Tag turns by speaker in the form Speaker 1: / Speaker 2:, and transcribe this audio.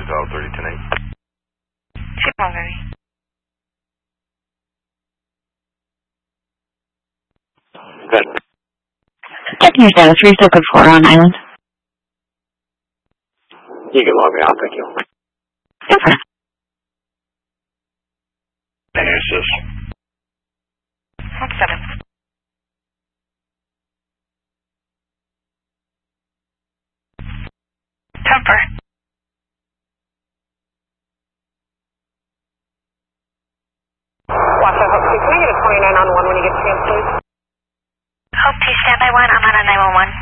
Speaker 1: to dial 3010-8.
Speaker 2: Chipmunk, baby.
Speaker 1: Good.
Speaker 3: Checking your status. Are you still code 4 on island?
Speaker 1: You can log me out, thank you.
Speaker 3: Super.
Speaker 1: Analysis.
Speaker 2: 17. Temper.
Speaker 4: Watch out, Hope 2. Can I get a 29 on 1 when you get a chance, please?
Speaker 2: Hope 2, standby 1. I'm on a 911.